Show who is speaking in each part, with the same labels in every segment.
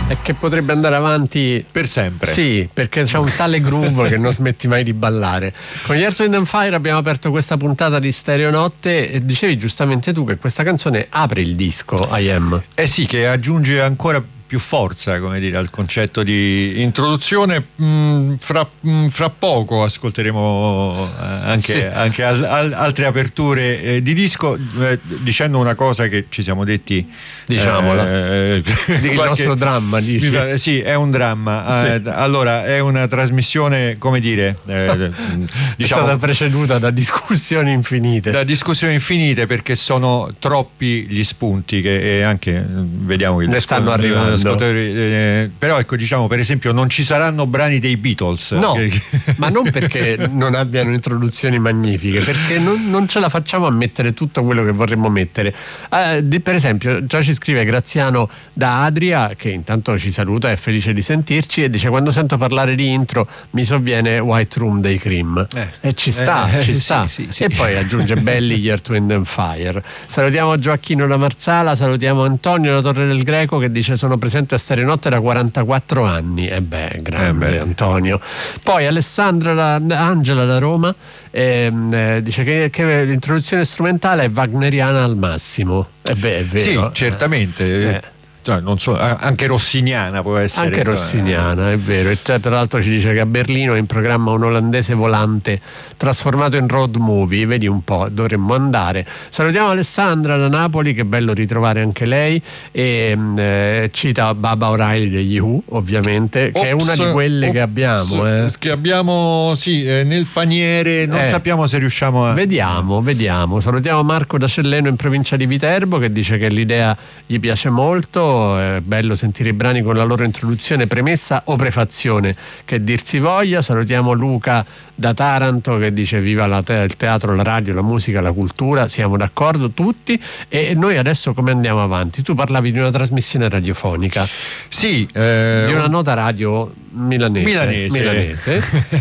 Speaker 1: E che potrebbe andare avanti
Speaker 2: per sempre.
Speaker 1: Sì, perché c'è un tale groove che non smetti mai di ballare. Con gli Earth, Wind and Fire abbiamo aperto questa puntata di Stereo Notte e dicevi giustamente tu che questa canzone apre il disco I Am.
Speaker 2: Eh sì, che aggiunge ancora più forza, come dire, al concetto di introduzione. Fra poco ascolteremo anche altre aperture di disco, dicendo una cosa che ci siamo detti,
Speaker 1: diciamola, il nostro dramma, dici?
Speaker 2: Sì, è un dramma.
Speaker 1: Sì.
Speaker 2: Allora, è una trasmissione, come dire,
Speaker 1: è stata preceduta da discussioni infinite.
Speaker 2: Perché sono troppi gli spunti che anche vediamo che
Speaker 1: ne stanno arrivando.
Speaker 2: Però ecco, diciamo, per esempio, non ci saranno brani dei Beatles.
Speaker 1: No, ma non perché non abbiano introduzioni magnifiche, perché non ce la facciamo a mettere tutto quello che vorremmo mettere. Per esempio, già ci scrive Graziano da Adria, che intanto ci saluta, è felice di sentirci, e dice: quando sento parlare di intro mi sovviene White Room dei Cream. E ci sta. Sì. E poi aggiunge belli gli Earth, Wind and Fire. Salutiamo Gioacchino da Marsala, salutiamo Antonio da Torre del Greco, che dice: sono presente a Stereo Notte da 44 anni. Grande Antonio. Poi Angela da Roma dice che l'introduzione strumentale è wagneriana al massimo. È vero.
Speaker 2: Sì, certamente. Non so, anche rossiniana può essere.
Speaker 1: Anche rossiniana, è vero. E tra l'altro ci dice che a Berlino è in programma un olandese volante trasformato in road movie. Vedi un po', dovremmo andare. Salutiamo Alessandra da Napoli, che bello ritrovare anche lei, e cita Baba O'Reilly degli Who, ovviamente, che è una di quelle che abbiamo.
Speaker 2: Che abbiamo, nel paniere, non sappiamo se riusciamo a...
Speaker 1: Vediamo. Salutiamo Marco da Celleno in provincia di Viterbo, che dice che l'idea gli piace molto. È bello sentire i brani con la loro introduzione, premessa o prefazione, che dir si voglia. Salutiamo Luca da Taranto, che dice: viva il teatro, la radio, la musica, la cultura. Siamo d'accordo tutti. E noi adesso come andiamo avanti? Tu parlavi di una trasmissione radiofonica,
Speaker 2: sì,
Speaker 1: di una nota radio milanese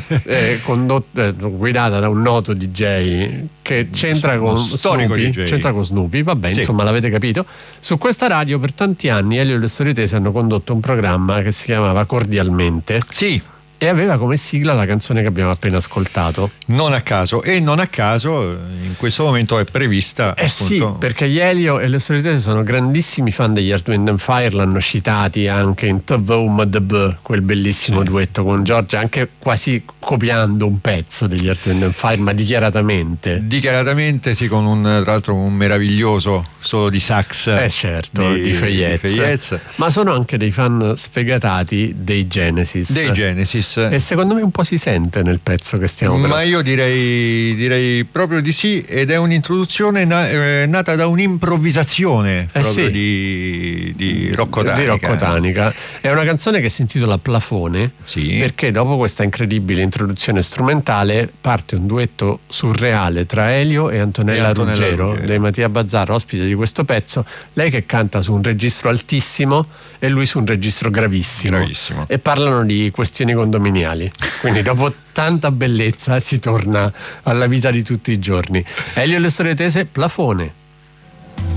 Speaker 1: guidata da un noto DJ che c'entra con Snoopy, vabbè, sì. Insomma, l'avete capito. Su questa radio per tanti anni Elio e le Storie Tese hanno condotto un programma che si chiamava Cordialmente.
Speaker 2: Sì.
Speaker 1: E aveva come sigla la canzone che abbiamo appena ascoltato.
Speaker 2: Non a caso in questo momento è prevista appunto...
Speaker 1: Sì, perché gli Elio e le Storie Tese sono grandissimi fan degli Earth, Wind and Fire, l'hanno citati anche in TVUMDB, quel bellissimo duetto con Giorgia, anche quasi copiando un pezzo degli Earth, Wind and Fire, ma dichiaratamente sì, con tra l'altro un meraviglioso solo di sax di Feyez. Ma sono anche dei fan sfegatati dei Genesis. E secondo me un po' si sente nel pezzo che stiamo
Speaker 2: Ma io direi proprio di sì, ed è un'introduzione nata da un'improvvisazione proprio di Rocco
Speaker 1: Tanica. È una canzone che si intitola Plafone, perché dopo questa incredibile introduzione strumentale parte un duetto surreale tra Elio e Antonella Ruggero dei Mattia Bazzar, ospite di questo pezzo. Lei che canta su un registro altissimo e lui su un registro gravissimo. E parlano di questioni condominiali. Quindi dopo tanta bellezza si torna alla vita di tutti i giorni. Elio e le Storie Tese, Plafone.